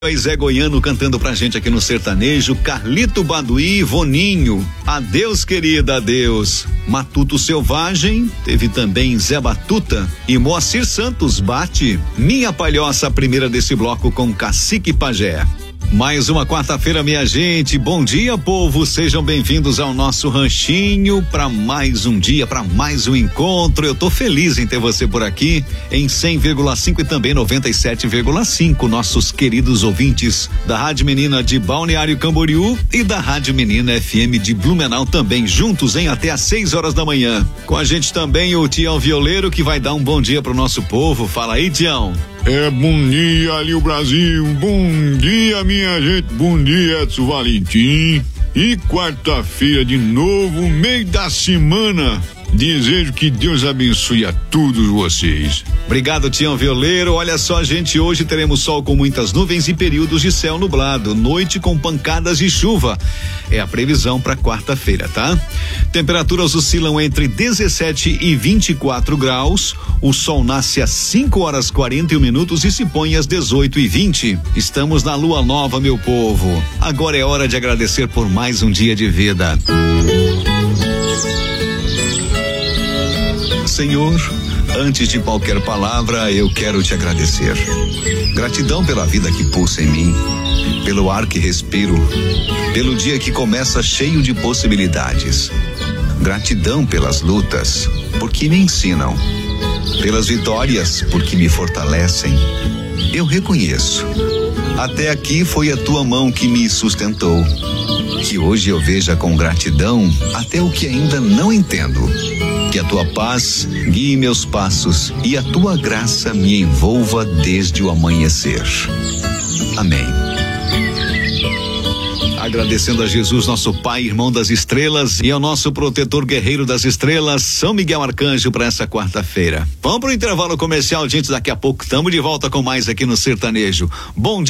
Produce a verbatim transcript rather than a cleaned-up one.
Zé Goiano cantando pra gente aqui no sertanejo, Carlito Baduí, Voninho, adeus querida, adeus. Matuto Selvagem, teve também Zé Batuta e Moacir Santos bate, Minha Palhoça, a primeira desse bloco com Cacique Pajé. Mais uma quarta-feira, minha gente. Bom dia, povo. Sejam bem-vindos ao nosso ranchinho para mais um dia, para mais um encontro. Eu tô feliz em ter você por aqui em cem vírgula cinco e também noventa e sete vírgula cinco. Nossos queridos ouvintes da Rádio Menina de Balneário Camboriú e da Rádio Menina F M de Blumenau também juntos, hein? Até às seis horas da manhã. Com a gente também o Tião Violeiro, que vai dar um bom dia pro nosso povo. Fala aí, Tião. É, bom dia, ali o Brasil, bom dia, minha gente, bom dia, Edson Valentim, e quarta-feira de novo, meio da semana, desejo que Deus abençoe a todos vocês. Obrigado, Tião Violeiro. Olha só, gente, hoje teremos sol com muitas nuvens e períodos de céu nublado, noite com pancadas de chuva. É a previsão para quarta-feira, tá? Temperaturas oscilam entre dezessete e vinte e quatro graus. O sol nasce às cinco horas e quarenta e um minutos e se põe às dezoito e vinte. Estamos na lua nova, meu povo. Agora é hora de agradecer por mais um dia de vida. Senhor, antes de qualquer palavra, eu quero te agradecer. Gratidão pela vida que pulsa em mim, pelo ar que respiro, pelo dia que começa cheio de possibilidades. Gratidão pelas lutas, porque me ensinam, pelas vitórias, porque me fortalecem. Eu reconheço, até aqui foi a tua mão que me sustentou. Que hoje eu veja com gratidão até o que ainda não entendo. Que a tua paz guie meus passos e a tua graça me envolva desde o amanhecer. Amém. Agradecendo a Jesus, nosso Pai, irmão das estrelas, e ao nosso protetor guerreiro das estrelas, São Miguel Arcanjo, para essa quarta-feira. Vamos pro intervalo comercial, gente. Daqui a pouco estamos de volta com mais aqui no Sertanejo. Bom dia.